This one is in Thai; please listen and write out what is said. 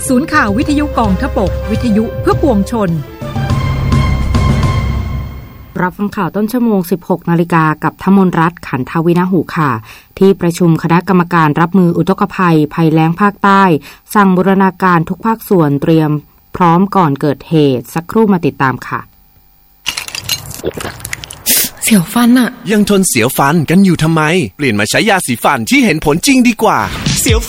ศูนย์ข่าววิทยุกองทพบกวิทยุเพื่อปวงชนรับฟังข่าวต้นชั่วโมง 16 นาฬิกากับธมนรัตน์ขันทวินหูค่ะที่ประชุมคณะกรรมการรับมืออุทกภัยภัยแล้งภาคใต้สั่งบูรณาการทุกภาคส่วนเตรียมพร้อมก่อนเกิดเหตุสักครู่มาติดตามค่ะเสียวฟันอะยังทนเสียวฟันกันอยู่ทำไมเปลี่ยนมาใช้ยาสีฟันที่เห็นผลจริงดีกว่าเสียว